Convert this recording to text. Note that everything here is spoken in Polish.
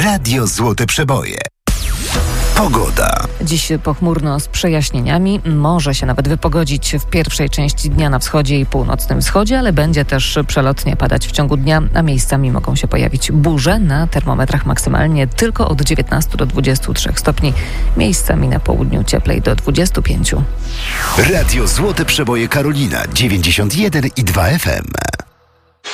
Radio Złote Przeboje. Pogoda. Dziś pochmurno z przejaśnieniami. Może się nawet wypogodzić w pierwszej części dnia na wschodzie i północnym wschodzie, ale będzie też przelotnie padać w ciągu dnia, a miejscami mogą się pojawić burze. Na termometrach maksymalnie tylko od 19 do 23 stopni. Miejscami na południu cieplej do 25. Radio Złote Przeboje Karolina 91,2 FM.